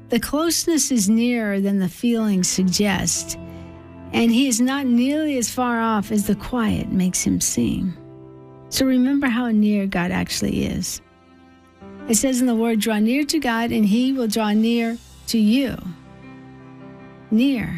The closeness is nearer than the feelings suggest, and he is not nearly as far off as the quiet makes him seem. So remember how near God actually is. It says in the Word, draw near to God, and he will draw near to you. Near.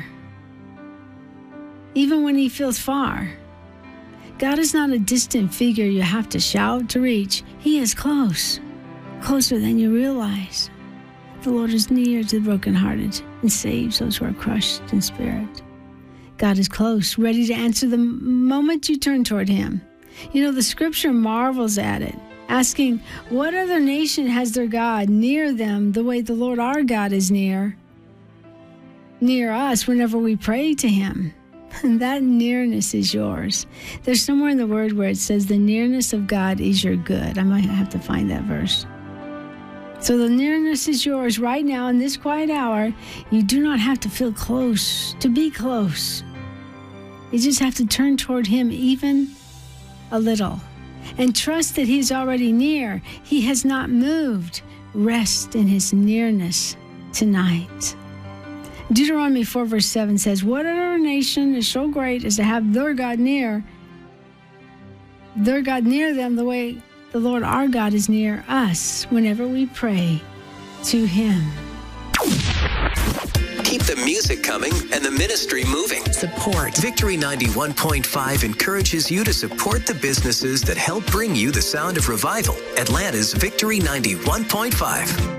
Even when he feels far. God is not a distant figure you have to shout to reach. He is close, closer than you realize. The Lord is near to the brokenhearted and saves those who are crushed in spirit. God is close, ready to answer the moment you turn toward him. You know, the scripture marvels at it, asking, what other nation has their God near them the way the Lord our God is near us whenever we pray to him? And that nearness is yours. There's somewhere in the Word where it says the nearness of God is your good. I might have to find that verse. So the nearness is yours right now in this quiet hour. You do not have to feel close to be close. You just have to turn toward him even a little and trust that he's already near. He has not moved. Rest in his nearness tonight. Deuteronomy 4 verse 7 says, what other nation is so great as to have their God near them the way the Lord our God is near us whenever we pray to him. Keep the music coming and the ministry moving. Support. Victory 91.5 encourages you to support the businesses that help bring you the sound of revival. Atlanta's Victory 91.5.